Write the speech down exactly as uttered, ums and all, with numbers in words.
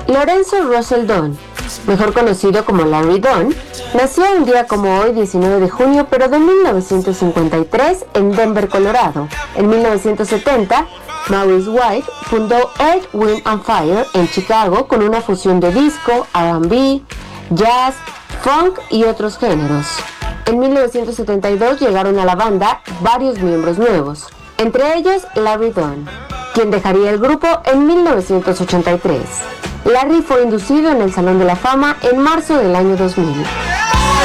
Lorenzo Russell Dunn, mejor conocido como Larry Dunn, nació un día como hoy, diecinueve de junio, pero de mil novecientos cincuenta y tres en Denver, Colorado. En mil novecientos setenta, Maurice White fundó Earth, Wind and Fire en Chicago con una fusión de disco, R and B, jazz, funk y otros géneros. En mil novecientos setenta y dos llegaron a la banda varios miembros nuevos, entre ellos Larry Dunn, quien dejaría el grupo en mil novecientos ochenta y tres. Larry fue inducido en el Salón de la Fama en marzo del año dos mil.